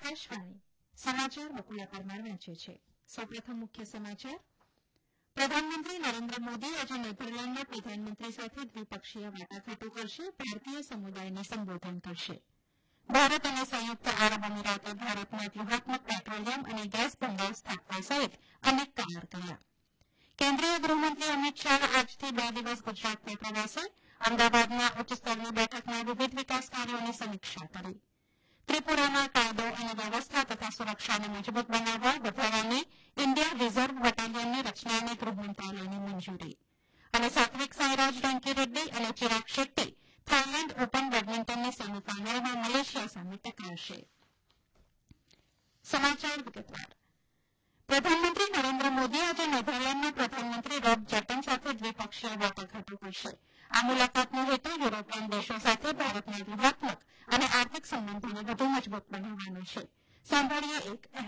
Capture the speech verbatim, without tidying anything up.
આકાશવાણી સમાચાર બકુલા પરમાર વાંચે છે. સૌપ્રથમ મુખ્ય સમાચાર. પ્રધાનમંત્રી નરેન્દ્ર મોદી આજે નેધરલેન્ડના પ્રધાનમંત્રી સાથે દ્વિપક્ષીય વાટાઘાટો કરશે. ભારતીય સમુદાયને સંબોધન કરશે. ભારત અને સંયુક્ત આરબ અમીરાતે ભારતમાં વ્યૂહાત્મક પેટ્રોલિયમ અને ગેસ ભંડોળ સ્થાપવા સહિત અનેક કરાર કર્યા. કેન્દ્રીય ગૃહમંત્રી અમિત શાહ આજથી બે દિવસ ગુજરાતના પ્રવાસે અમદાવાદમાં ઉચ્ચસ્તરીય બેઠકમાં વિવિધ વિકાસ કાર્યોની સમીક્ષા કરી. ત્રિપુરામાં કાયદો અને વ્યવસ્થા તથા સુરક્ષાને મજબૂત બનાવવા વધારાની ઇન્ડિયા રિઝર્વ બટાલિયનની રચનાને ગૃહ મંત્રાલયની મંજૂરી. અને સાત્વિક સાંઈરાજ રંકીરેડ્ડી અને ચિરાગ શેટ્ટી થાઈલેન્ડ ઓપન બેડમિન્ટનની સેમીફાઇનલમાં મલેશિયા સામે ટકરાશે. સમાચાર વિગતવાર. પ્રધાનમંત્રી નરેન્દ્ર મોદી આજે નેધરલેન્ડના પ્રધાનમંત્રી રોબ જેટન સાથે દ્વિપક્ષીય વાટાઘાટો કરશે. આ મુલાકાતનો હેતુ યુરોપિયન દેશો સાથે ભારતના વ્યૂહાત્મક અને આર્થિક સંબંધોને વધુ મજબૂત બનાવવાનો છે. સાંભળીએ એક